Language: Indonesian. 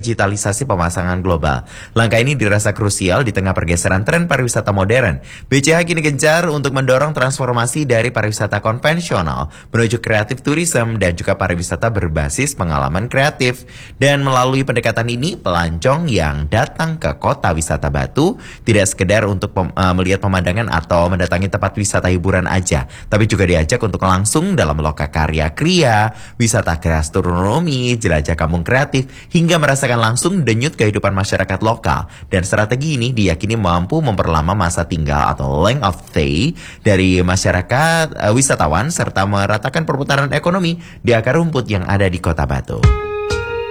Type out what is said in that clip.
digitalisasi pemasangan global. Langkah ini dirasa krusial di tengah pergeseran tren pariwisata modern. BCH kini gencar untuk mendorong transformasi dari pariwisata konvensional menuju kreatif tourism dan juga pariwisata berbasis pengalaman kreatif. Dan melalui pendekatan ini, pelancong yang datang ke kota wisata Batu tidak sekedar untuk melihat pemandangan atau mendatangi tempat wisata hiburan aja, tapi juga diajak untuk langsung dalam loka karya kria, wisata gastronomi, jelajah kampung kreatif, hingga merasakan langsung denyut kehidupan masyarakat lokal. Dan strategi ini diyakini mampu memperlama masa tinggal atau length of stay dari masyarakat wisatawan serta meratakan perputaran ekonomi di akar rumput yang ada di Kota Batu.